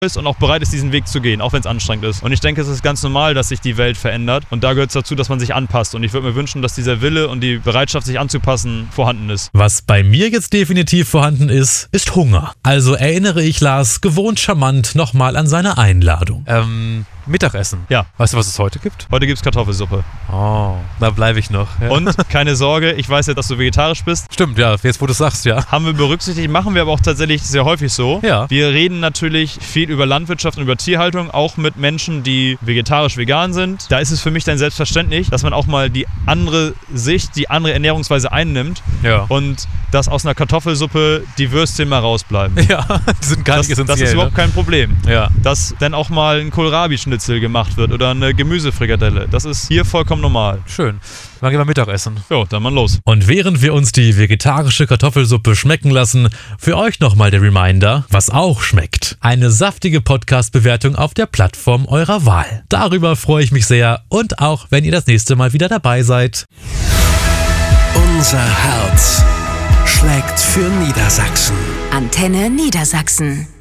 ist und auch bereit ist, diesen Weg zu gehen, auch wenn es anstrengend ist. Und ich denke, es ist ganz normal, dass sich die Welt verändert und da gehört es dazu, dass man sich anpasst. Und ich würde mir wünschen, dass dieser Wille und die Bereitschaft, sich anzupassen, vorhanden ist. Was bei mir jetzt definitiv vorhanden ist Hunger. Also erinnere ich Lars gewohnt charmant nochmal an seine Einladung. Mittagessen. Ja. Weißt du, was es heute gibt? Heute gibt es Kartoffelsuppe. Oh, da bleibe ich noch. Ja. Und keine Sorge, ich weiß ja, dass du vegetarisch bist. Stimmt, ja, jetzt wo du sagst, ja. Haben wir berücksichtigt, machen wir aber auch tatsächlich sehr häufig so. Ja. Wir reden natürlich viel über Landwirtschaft und über Tierhaltung, auch mit Menschen, die vegetarisch-vegan sind. Da ist es für mich dann selbstverständlich, dass man auch mal die andere Sicht, die andere Ernährungsweise einnimmt. Ja. Und dass aus einer Kartoffelsuppe die Würstchen mal rausbleiben. Ja, die sind gar nicht essentiell. Das ist überhaupt kein Problem. Ja. Dass dann auch mal ein Kohlrabi-Schnitzel gemacht wird oder eine Gemüsefrikadelle. Das ist hier vollkommen normal. Schön. Dann gehen wir Mittagessen. Jo, dann mal los. Und während wir uns die vegetarische Kartoffelsuppe schmecken lassen, für euch nochmal der Reminder, was auch schmeckt. Eine saftige Podcast-Bewertung auf der Plattform eurer Wahl. Darüber freue ich mich sehr und auch, wenn ihr das nächste Mal wieder dabei seid. Unser Herz schlägt für Niedersachsen. Antenne Niedersachsen.